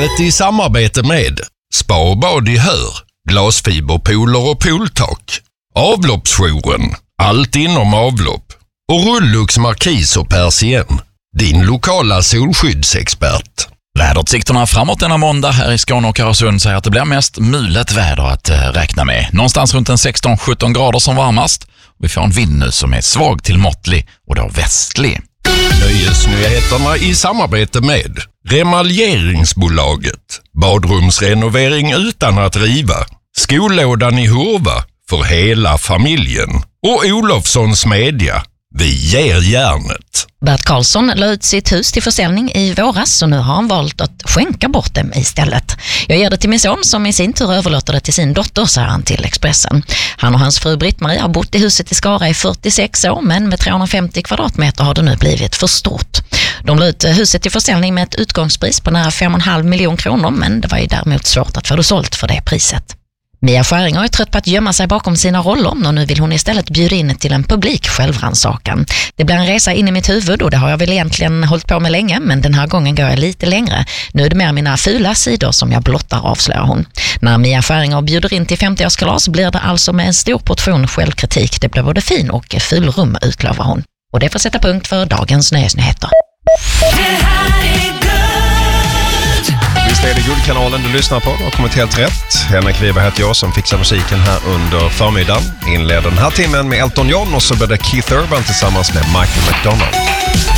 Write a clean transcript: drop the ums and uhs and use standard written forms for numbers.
Nöjeslivet i samarbete med Spa och bad i Hör, glasfiberpooler och pooltak, Avloppsjouren, allt inom avlopp och Rullux Markis och Persien, din lokala solskyddsexpert. Väderutsikterna framåt denna måndag här i Skåne och Öresund säger att det blir mest mulet väder att räkna med. Någonstans runt en 16-17 grader som varmast. Vi får en vind nu som är svag till måttlig och då västlig. Nöjesnyheterna i samarbete med Remaljeringsbolaget, badrumsrenovering utan att riva, Skolådan i Hurva för hela familjen och Olofssons Media. Vi ger järnet. Bert Karlsson la ut sitt hus till försäljning i våras och nu har han valt att skänka bort dem istället. Jag ger det till min son som i sin tur överlåter det till sin dotter, säger han till Expressen. Han och hans fru Britt-Marie har bott i huset i Skara i 46 år men med 350 kvadratmeter har det nu blivit för stort. De la ut huset till försäljning med ett utgångspris på nära 5,5 miljoner kronor men det var ju däremot svårt att få det sålt för det priset. Mia Skäringer är trött på att gömma sig bakom sina roller och nu vill hon istället bjuda in till en publik självrannsakan. Det blir en resa in i mitt huvud och det har jag väl egentligen hållit på med länge, men den här gången går jag lite längre. Nu är det mer mina fula sidor som jag blottar, avslöjar hon. När Mia Skäringer bjuder in till 50-årskalas blir det alltså med en stor portion självkritik. Det blir både fin och ful rum, utlovar hon. Och det får sätta punkt för dagens nöjesnyheter. Visst är det Guldkanalen du lyssnar på. Du har kommit helt rätt. Henrik Wiberg heter jag som fixar musiken här under förmiddagen. Inleder den här timmen med Elton John och så blir det Keith Urban tillsammans med Michael McDonald.